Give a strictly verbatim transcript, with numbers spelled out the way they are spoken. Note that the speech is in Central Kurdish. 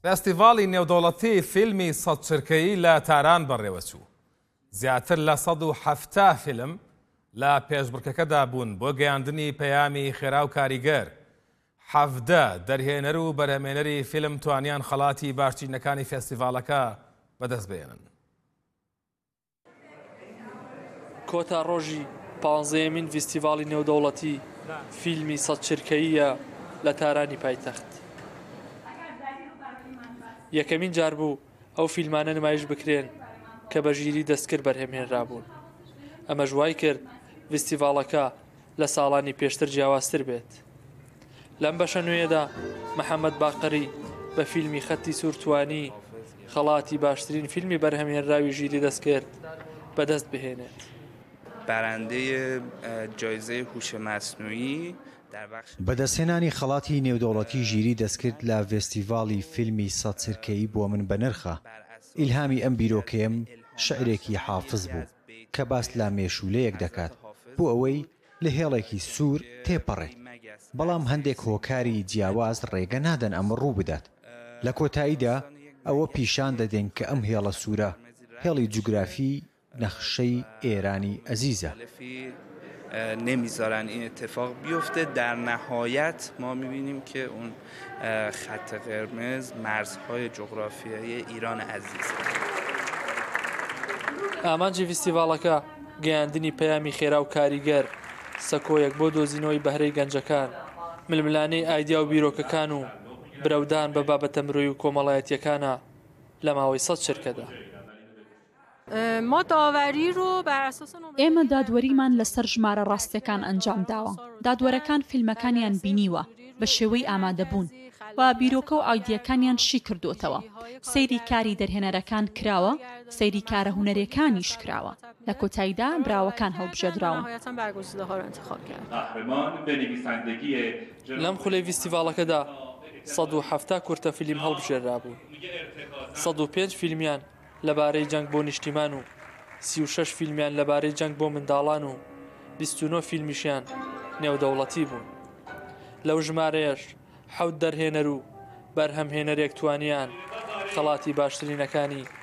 فێستیڤاڵی نێودەوڵەتی فیلمی سەد چرکەیی لە تاران بەڕێوەچوو. زیاتر لە سەد و حەفتا فیلم لە پێشبڕکەکەدا بوون بۆ گەیاندنی پەیامی خێرا و کاریگەر. حەڤدە دەرهێنەر و بەرهەمێنەری فیلم توانیان خەڵاتی باشترینەکانی فێستیڤاڵەکە بەدەست بێنن. کۆتا ڕۆژی پانزەیەمین فێستیڤاڵی نێودەوڵەتی فیلمی سەد چرکەییە لە تارانی پایتەخت. یەکەمین جار بوو ئەو فیلمانە نمایش بکرێن کە بە ژیری دەستکرد بەرهەمهێنرابوون. ئەمە ژوای کرد فێستیڤاڵەکە لە ساڵانی پێشتر جیاوازتر بێت. لەم بەشە نوێیەدا محەممەد باقری بە فیلمی خەتی سوورتوانی خەڵاتی باشترین فیلمی بەرهەمهێنراوی ژیری دەستکرد بەدەست بهێنێت. بەرەندەی جایزەی هوش مەسنوویی بەدەستهێنانی خەڵاتی نێودەوڵەتی ژیری دەستکرد لە فێستیڤاڵی فیلمی سەد چرکەیی بۆ من بە نرخە. ئیلهامی ئەم بیرۆکەیەم شعرێکی حافظ بوو کە باس لە مێشولەیەک دەکات بۆ ئەوەی لە هێڵێکی سوور تێپەڕێ، بەڵام هەندێک هۆکاری جیاواز ڕێگە نادەن ئەمە ڕوو بدات. لە کۆتاییدا ئەوە پیشان دەدەن کە ئەم هێڵە سوورە هێڵی جوگرافی نەخشەی ئێرانی ئەزیزە. نمیذارن این اتفاق بیفته. در نهایت ما میبینیم که اون خط قرمز مرزهای جغرافیایی ایران عزیز. ئامانجی فێستیڤاڵەکە گەیاندنی پەیامی خێرا و کاریگەر، سەکۆیەک بۆ دۆزینەوەی بەهرەی گەنجەکان، ململانەی ئایدیا و بیرۆکەکان و برەودان بە بابەتە مرۆیی و کۆمەڵایەتیەکانە لە ماوەی سەد چرکەدا. ئێمە دادوەریمان لەسەر ژمارە ڕاستیەکان ئەنجام داوە. دادوەرەکان فیلمەکانیان بینیوە بە شێوەی ئامادەبوون و بیرۆکە و ئایدیەکانیان شی کردوتەوە. سەیری کاری دەرهێنەرەکان کراوە، سەیری کارە هونەرەکانیش کراوە. لە کۆتاییدا براوەکان هەڵبژێردراون. لەم خولەی فێستیڤاڵەکەدا سەد و حەفتا کورتە فیلم هەڵبژێرابوون. سەد و پێنج فیلمیان لەبارەی جەنگ بۆ نیشتیمان و سی و شەش فیلمیان لەبارەی جەنگ بۆ منداڵان و بیست و نۆ فیلمیشیان نێودەوڵەتی بوون. لەو ژمارەیەش حەوت دەرهێنەر و بەرهەمهێنەرێک توانیان خەڵاتی باشترینەکانی